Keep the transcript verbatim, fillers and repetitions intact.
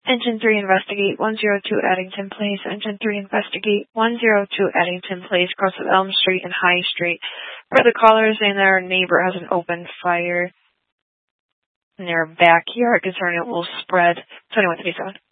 Engine three, investigate one oh two Addington Place. Engine three, investigate one oh two Addington Place, across of Elm Street and High Street. For the caller saying their neighbor has an open fire in their backyard, concerning it will spread. twenty-one twenty-seven.